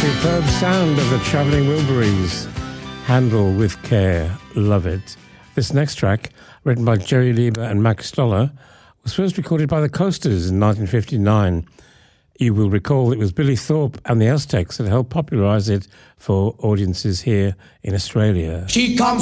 Superb sound of the Travelling Wilburys. Handle with care, love it. This next track, written by Jerry Lieber and Max Stoller, was first recorded by the Coasters in 1959. You will recall it was Billy Thorpe and the Aztecs that helped popularise it for audiences here in Australia. She comes